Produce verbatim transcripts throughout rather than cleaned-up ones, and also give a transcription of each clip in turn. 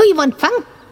Yvonne, fang.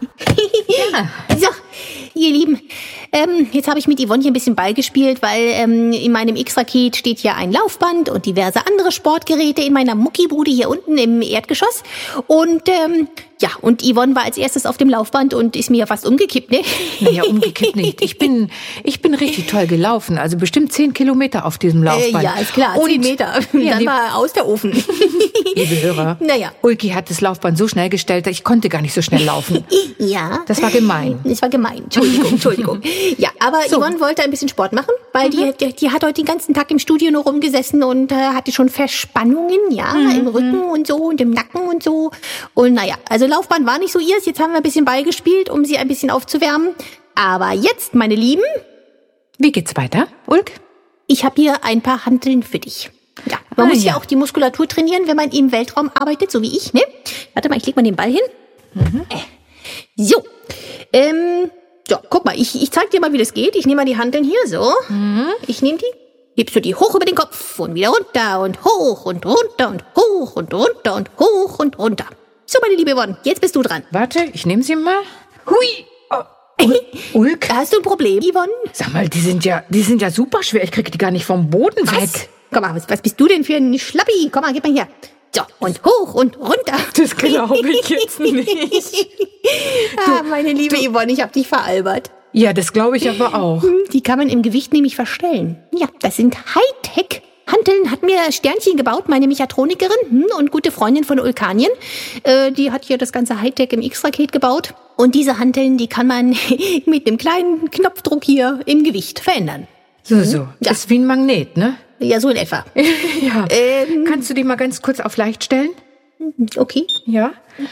Ja. So, ihr Lieben, ähm, jetzt habe ich mit Yvonne hier ein bisschen Ball gespielt, weil ähm, in meinem X-Raket steht ja ein Laufband und diverse andere Sportgeräte in meiner Muckibude hier unten im Erdgeschoss. Und ähm, ja, und Yvonne war als erstes auf dem Laufband und ist mir fast umgekippt, ne? Naja, umgekippt nicht. Ich bin, ich bin richtig toll gelaufen. Also bestimmt zehn Kilometer auf diesem Laufband. Äh, ja, ist klar, Und zehn Meter. Ja, Dann lieb- war aus der Ofen. Liebe Hörer, Naja. Ulki hat das Laufband so schnell gestellt, ich konnte gar nicht so schnell laufen. Ja. Das war gemein. Das war gemein. Entschuldigung, Entschuldigung. Ja, aber So. Yvonne wollte ein bisschen Sport machen, weil die, die, die hat heute den ganzen Tag im Studio nur rumgesessen und äh, hatte schon Verspannungen, ja, im Rücken und so und im Nacken und so. Und naja, also Laufbahn war nicht so ihrs. Jetzt haben wir ein bisschen Ball gespielt, um sie ein bisschen aufzuwärmen. Aber jetzt, meine Lieben, Wie geht's weiter, Ulk? ich habe hier ein paar Hanteln für dich. Ja, man Ah, muss ja. ja. auch die Muskulatur trainieren, wenn man im Weltraum arbeitet, so wie ich, ne? Warte mal, ich leg mal den Ball hin. Äh. So. Ähm, so, guck mal, ich, ich zeig dir mal, wie das geht. Ich nehme mal die Hanteln hier, so. Ich nehme die, hebst du die hoch über den Kopf und wieder runter und hoch und runter und hoch und runter und hoch und runter. So, meine liebe Yvonne, jetzt bist du dran. Warte, ich nehme sie mal. Hui! Oh, Ul- Ulk? Hast du ein Problem, Yvonne? Sag mal, die sind ja, die sind ja super schwer. Ich kriege die gar nicht vom Boden Was? weg. Komm mal, was, was bist du denn für ein Schlappi? Komm mal, gib mal her. So, und hoch und runter. Das glaube ich jetzt nicht. Ah, meine liebe Yvonne, ich hab dich veralbert. Ja, das glaube ich aber auch. Hm, Die kann man im Gewicht nämlich verstellen. Ja, das sind Hightech. Hanteln hat mir Sternchen gebaut, meine Mechatronikerin hm, und gute Freundin von Ulkanien. Äh, die hat hier das ganze Hightech im X-Raket gebaut. Und diese Hanteln, die kann man mit einem kleinen Knopfdruck hier im Gewicht verändern. So, so. Ja. Das ist wie ein Magnet, ne? Ja, so in etwa. Ja. Ähm, Kannst du die mal ganz kurz auf leicht stellen? okay. Ja.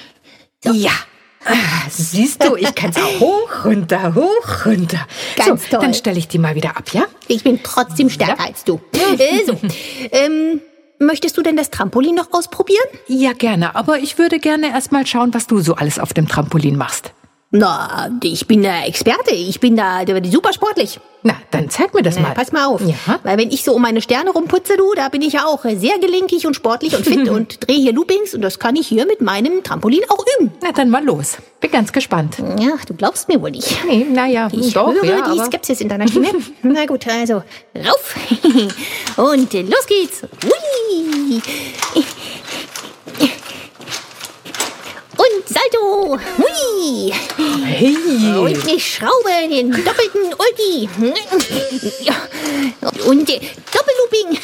Ja. Ah, siehst du, ich kann's auch hoch, runter, hoch, runter. Ganz so, toll. dann stelle ich die mal wieder ab, ja? Ich bin trotzdem stärker Ja. als du. Äh, so. ähm, möchtest du denn das Trampolin noch ausprobieren? Ja, gerne. Aber ich würde gerne erst mal schauen, was du so alles auf dem Trampolin machst. Na, ich bin der Experte. Ich bin da super sportlich. Na, dann zeig mir das Na, mal. pass mal auf. Ja. Weil wenn ich so um meine Sterne rumputze, du, da bin ich ja auch sehr gelenkig und sportlich und fit und drehe hier Loopings und das kann ich hier mit meinem Trampolin auch üben. Na, dann mal los. Bin ganz gespannt. Ja, du glaubst mir wohl nicht. Nee, naja, Ich doch, höre ja, die aber Skepsis in deiner Stimme. Na gut, also rauf. Und los geht's. Hui. Und Salto. Hui. hey. Und ich schraube den doppelten Ulti. Ja. Und äh, Doppellooping.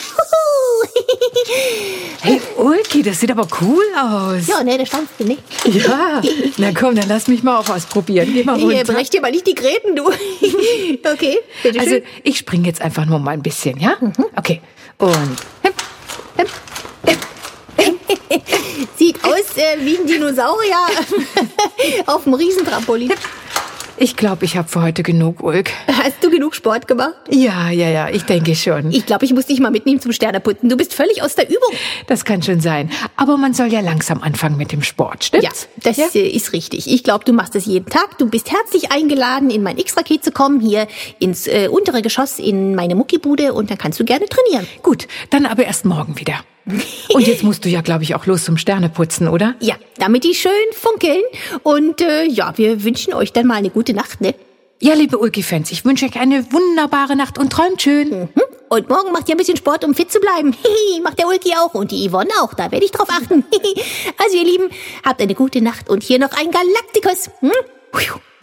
Hey, Ulki, das sieht aber cool aus. Ja, ne, der stanzt, ne? Ja. Na komm, dann lass mich mal auch ausprobieren. Geh mal Hier, runter. brech dir mal nicht die Gräten, du. Okay, bitte Also, schön. ich springe jetzt einfach nur mal ein bisschen, ja? Okay. Und hüp, hüp, hüp. Sieht aus äh, wie ein Dinosaurier auf dem Riesentrampolin. Ich glaube, ich habe für heute genug, Ulk. Hast du genug Sport gemacht? Ja, ja, ja, ich denke schon. Ich glaube, ich muss dich mal mitnehmen zum Sterneputzen. Du bist völlig aus der Übung. Das kann schon sein. Aber man soll ja langsam anfangen mit dem Sport, stimmt's? Ja, das äh, ist richtig. Ich glaube, du machst es jeden Tag. Du bist herzlich eingeladen, in mein X-Raket zu kommen, hier ins äh, untere Geschoss in meine Muckibude und dann kannst du gerne trainieren. Gut, dann aber erst morgen wieder. Und jetzt musst du ja, glaube ich, auch los zum Sterneputzen, oder? Ja, damit die schön funkeln. Und äh, ja, wir wünschen euch dann mal eine gute Nacht, ne? Ja, liebe Ulki-Fans, ich wünsche euch eine wunderbare Nacht und träumt schön. Mhm. Und morgen macht ihr ein bisschen Sport, um fit zu bleiben. Macht der Ulki auch und die Yvonne auch. Da werde ich drauf achten. Also ihr Lieben, habt eine gute Nacht und hier noch ein Galaktikus. Hm?